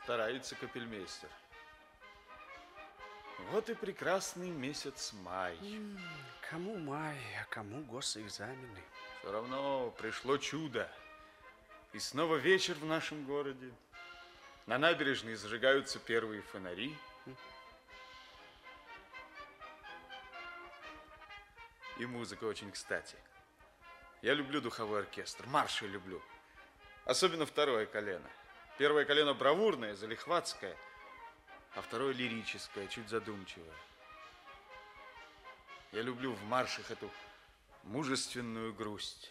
Старается капельмейстер. Вот и прекрасный месяц май. Кому май, а кому госэкзамены. Все равно пришло чудо. И снова вечер в нашем городе. На набережной зажигаются первые фонари. И музыка очень кстати. Я люблю духовой оркестр, марши люблю. Особенно второе колено. Первое колено бравурное, залихватское, а второе лирическое, чуть задумчивое. Я люблю в маршах эту мужественную грусть.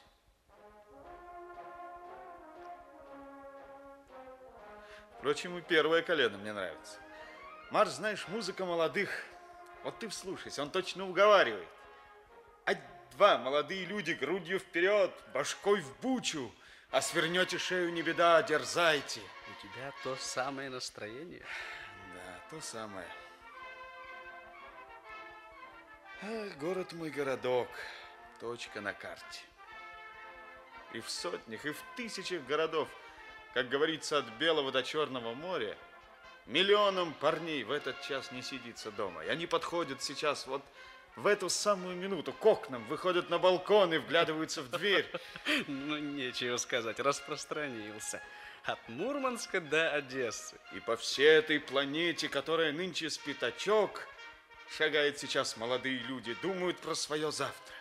Впрочем, и первое колено мне нравится. Марш, знаешь, музыка молодых. Вот ты вслушайся, он точно уговаривает. Ать-два, молодые люди, грудью вперед, башкой в бучу. А свернете шею, не беда, дерзайте. У тебя то самое настроение. Да, то самое. Ах, город мой городок, точка на карте. И в сотнях, и в тысячах городов, как говорится, от Белого до Черного моря, миллионам парней в этот час не сидится дома. И они подходят сейчас вот в эту самую минуту к окнам, выходят на балкон и вглядываются в дверь. Ну, нечего сказать, распространился. От Мурманска до Одессы. И по всей этой планете, которая нынче спит очок, шагают сейчас молодые люди, думают про свое завтра.